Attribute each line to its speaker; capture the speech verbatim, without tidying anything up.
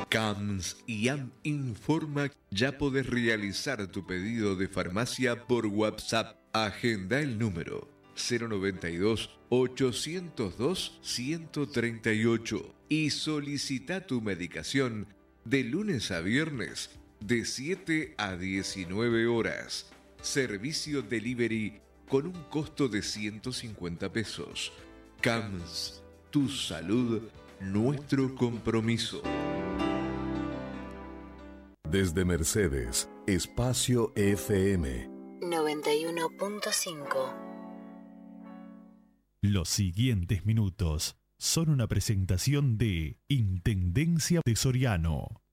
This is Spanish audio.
Speaker 1: CAMS I A M informa, ya podés realizar tu pedido de farmacia por WhatsApp. Agenda el número cero noventa y dos, ochocientos dos, ciento treinta y ocho y solicita tu medicación de lunes a viernes de siete a diecinueve horas. Servicio delivery con un costo de ciento cincuenta pesos. CAMS, tu salud, nuestro compromiso.
Speaker 2: Desde Mercedes, Espacio F M
Speaker 3: noventa y uno punto cinco.
Speaker 4: Los siguientes minutos son una presentación de Intendencia de Soriano.